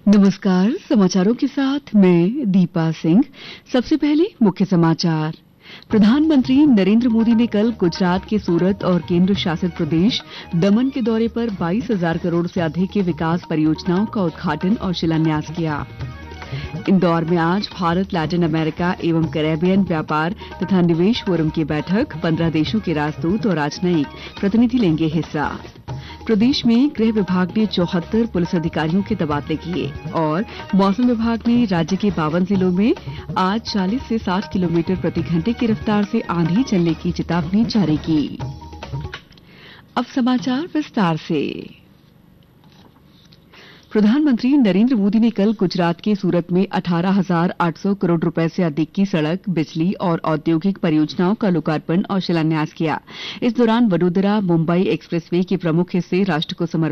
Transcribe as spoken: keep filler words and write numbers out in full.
नमस्कार। समाचारों के साथ मैं दीपा सिंह। सबसे पहले मुख्य समाचार। प्रधानमंत्री नरेंद्र मोदी ने कल गुजरात के सूरत और केंद्र शासित प्रदेश दमन के दौरे पर बाईस हजार करोड़ से अधिक की विकास परियोजनाओं का उद्घाटन और शिलान्यास किया। इंदौर में आज भारत लैटिन अमेरिका एवं कैरेबियन व्यापार तथा निवेश फोरम की बैठक। पंद्रह देशों के राजदूत और राजनयिक प्रतिनिधि लेंगे हिस्सा। प्रदेश में गृह विभाग ने चौहत्तर पुलिस अधिकारियों के तबादले किए और मौसम विभाग ने राज्य के बावन जिलों में आज चालीस से साठ किलोमीटर प्रति घंटे की रफ्तार से आंधी चलने की चेतावनी जारी की। अब समाचार विस्तार से। प्रधानमंत्री नरेंद्र मोदी ने कल गुजरात के सूरत में अठारह हजार आठ सौ करोड़ रुपए से अधिक की सड़क, बिजली और औद्योगिक परियोजनाओं का लोकार्पण और शिलान्यास किया। इस दौरान वडोदरा मुंबई एक्सप्रेसवे के प्रमुख हिस्से राष्ट्र को समर्पित